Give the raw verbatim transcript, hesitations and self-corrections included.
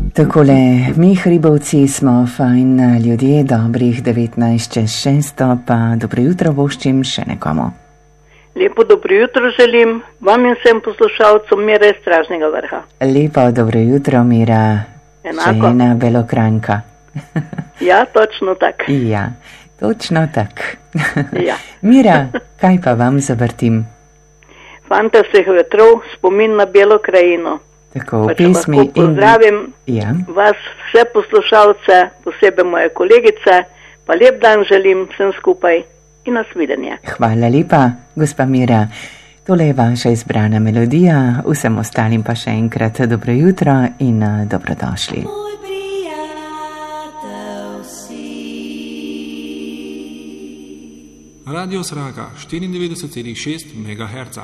Takole, mi hribovci smo fajn ljudje, dobrih devetnajst čez šesto, pa dobro jutro voščim še nekomu. Lepo dobro jutro želim vam in vsem poslušalcem Mira iz Stražnega vrha. Lepo dobro jutro, Mira. Enako. Še ena Belokranjka. Ja, točno tak. Ja, točno tak. Ja. Mira, kaj pa vam zavrtim? Fanta vseh vetrov, spomin na Belo krajino. Tako, v Pa če pesmi lahko pozdravim in... Ja. vas, vse poslušalce, posebej moje kolegice, pa lep dan želim vsem skupaj in nasvidenje. Hvala lepa, gospa Mira. Tole je vaša izbrana melodija, vsem ostalim pa še enkrat dobro jutro in uh, dobrodošli. Radio Sraga štiriindevetdeset celih šest megaherca.